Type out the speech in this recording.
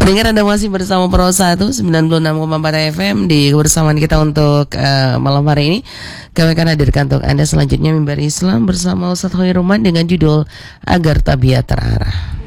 Pendengar, Anda masih bersama Pro 1 96,4 FM di kebersamaan kita untuk malam hari ini. Kami akan hadirkan untuk Anda selanjutnya Mimbar Islam bersama Ustaz Hoirul Rahman dengan judul Agar Tabiat Terarah.